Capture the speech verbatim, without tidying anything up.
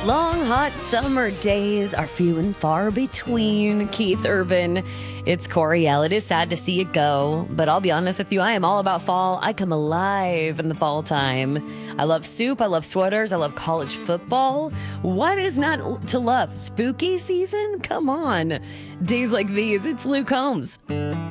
Long, hot summer days are few and far between. Keith Urban, it's Coriel. It is sad to see it go, but I'll be honest with you, I am all about fall. I come alive in the fall time. I love soup, I love sweaters, I love college football. What is not to love? Spooky season? Come on. Days like these, it's Luke Holmes.